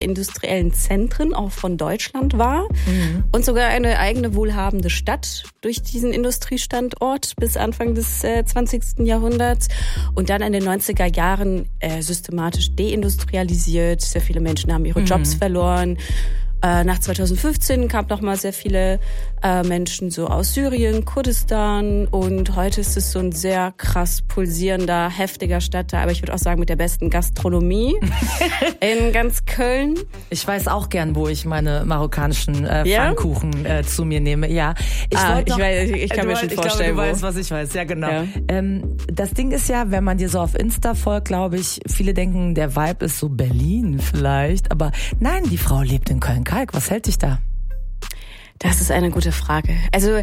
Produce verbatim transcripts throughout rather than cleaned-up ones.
industriellen Zentren auch von Deutschland war mhm. und sogar eine eigene wohlhabende Stadt durch diesen Industriestandort bis Anfang des äh, zwanzigsten Jahrhunderts und dann in den neunziger Jahren äh, systematisch deindustrialisiert. Sehr viele Menschen haben ihre mhm. Jobs verloren. Äh, nach zweitausendfünfzehn kamen noch mal sehr viele äh, Menschen so aus Syrien, Kurdistan und heute ist es so ein sehr krass pulsierender, heftiger Stadtteil, aber ich würde auch sagen mit der besten Gastronomie in ganz Köln. Ich weiß auch gern, wo ich meine marokkanischen äh, ja? Pfannkuchen äh, zu mir nehme. Ja, ich, ah, noch, ich, weiß, ich, ich kann mir weißt, schon ich vorstellen, glaube, du wo. weißt, was ich weiß. Ja, genau. Ja. Ähm, das Ding ist ja, wenn man dir so auf Insta folgt, glaube ich, viele denken, der Vibe ist so Berlin vielleicht, aber nein, die Frau lebt in Köln-Kalk. Was hält dich da? Das ist eine gute Frage. Also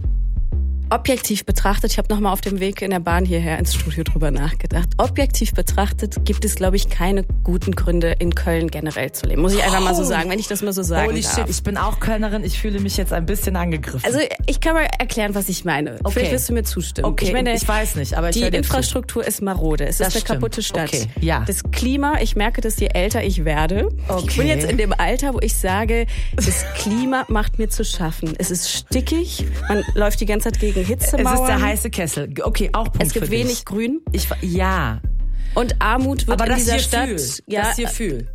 objektiv betrachtet, ich habe noch mal auf dem Weg in der Bahn hierher ins Studio drüber nachgedacht. Objektiv betrachtet gibt es, glaube ich, keine guten Gründe, in Köln generell zu leben. Muss ich einfach mal so sagen, wenn ich das mal so sagen Holy darf. Shit, ich bin auch Kölnerin, ich fühle mich jetzt ein bisschen angegriffen. Also ich kann mal erklären, was ich meine. Okay. Vielleicht wirst du mir zustimmen. Okay, ich, meine, ich weiß nicht, aber ich die höre dir Infrastruktur zu. ist marode. Es Das ist eine stimmt. kaputte Stadt. Okay, ja. Das Klima, ich merke das, je älter ich werde. Okay. Ich bin jetzt in dem Alter, wo ich sage, das Klima macht mir zu schaffen. Es ist stickig, man läuft die ganze Zeit gegen Hitzemauern. Es ist der heiße Kessel. Okay, auch Punkt Es gibt für wenig dich. Grün. Ich, ja. Und Armut wird Aber in das dieser hier Stadt... Fühl. Ja, das hier fühl.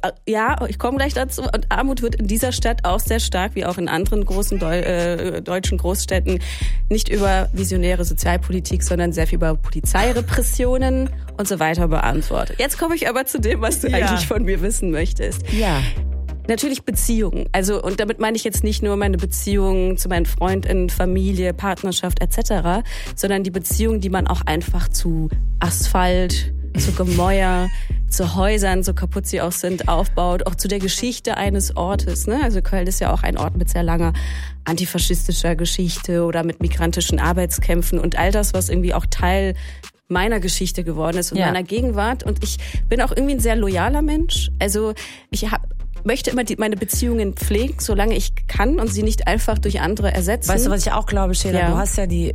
Ja, ich komme gleich dazu. Und Armut wird in dieser Stadt auch sehr stark, wie auch in anderen großen Deu- äh, deutschen Großstädten, nicht über visionäre Sozialpolitik, sondern sehr viel über Polizeirepressionen und so weiter beantwortet. Jetzt komme ich aber zu dem, was du Ja. eigentlich von mir wissen möchtest. Ja. Natürlich Beziehungen. Also, und damit meine ich jetzt nicht nur meine Beziehungen zu meinen FreundInnen, Familie, Partnerschaft et cetera, sondern die Beziehungen, die man auch einfach zu Asphalt, zu Gemäuer, zu Häusern, so kaputt sie auch sind, aufbaut, auch zu der Geschichte eines Ortes. Ne? Also Köln ist ja auch ein Ort mit sehr langer antifaschistischer Geschichte oder mit migrantischen Arbeitskämpfen und all das, was irgendwie auch Teil meiner Geschichte geworden ist und ja. meiner Gegenwart. Und ich bin auch irgendwie ein sehr loyaler Mensch. Also ich habe möchte immer die, meine Beziehungen pflegen, solange ich kann und sie nicht einfach durch andere ersetzen. Weißt du, was ich auch glaube, Sheila? Ja. Du hast ja die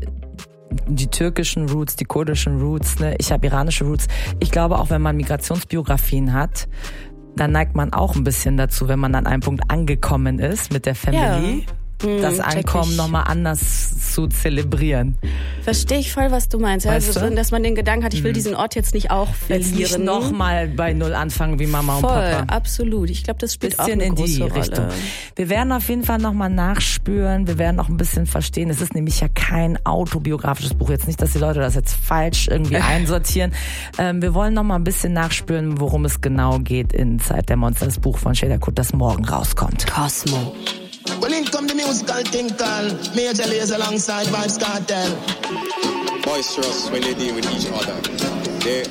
die türkischen Roots, die kurdischen Roots, ne? Ich habe iranische Roots. Ich glaube, auch wenn man Migrationsbiografien hat, dann neigt man auch ein bisschen dazu, wenn man an einem Punkt angekommen ist mit der Family, Ja. Hm, das Ankommen nochmal anders zu zelebrieren. Verstehe ich voll, was du meinst. Weißt Also, du? dass man den Gedanken hat, ich will diesen Ort jetzt nicht auch Jetzt verlieren. nicht nochmal bei Null anfangen wie Mama Voll, und Papa. absolut. Ich glaube, das spielt auch Bisschen eine in große die Rolle. Richtung. Wir werden auf jeden Fall nochmal nachspüren. Wir werden auch ein bisschen verstehen. Es ist nämlich ja kein autobiografisches Buch. Jetzt nicht, dass die Leute das jetzt falsch irgendwie einsortieren. Ähm, wir wollen nochmal ein bisschen nachspüren, worum es genau geht in Zeit der Monster. Das Buch von Sheila Kut, das morgen rauskommt. Cosmo. Well, in come the musical thing called Major Lazer alongside Vybz Kartel. Boisterous when they deal with each other. They